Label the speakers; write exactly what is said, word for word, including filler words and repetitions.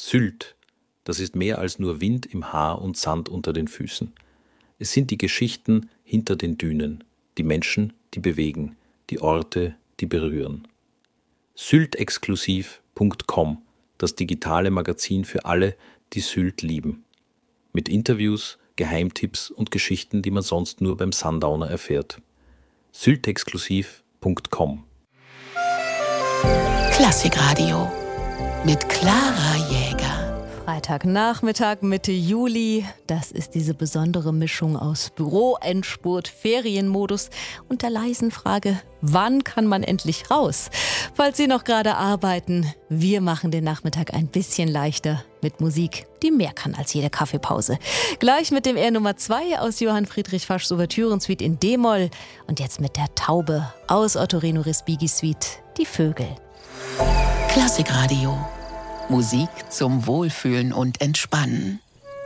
Speaker 1: Sylt, das ist mehr als nur Wind im Haar und Sand unter den Füßen. Es sind die Geschichten hinter den Dünen, die Menschen, die bewegen, die Orte, die berühren. Syltexklusiv Punkt com, das digitale Magazin für alle, die Sylt lieben. Mit Interviews, Geheimtipps und Geschichten, die man sonst nur beim Sundowner erfährt. Syltexklusiv Punkt com.
Speaker 2: Klassikradio mit Clara Jäger.
Speaker 3: Freitagnachmittag, Mitte Juli. Das ist diese besondere Mischung aus Büroendspurt, Ferienmodus und der leisen Frage, wann kann man endlich raus? Falls Sie noch gerade arbeiten, wir machen den Nachmittag ein bisschen leichter mit Musik, die mehr kann als jede Kaffeepause. Gleich mit dem R Nummer zwei aus Johann Friedrich Faschs Ouvertürensuite in D-Moll und jetzt mit der Taube aus Otto Respighi Suite, die Vögel.
Speaker 2: Klassikradio. Musik zum Wohlfühlen und Entspannen.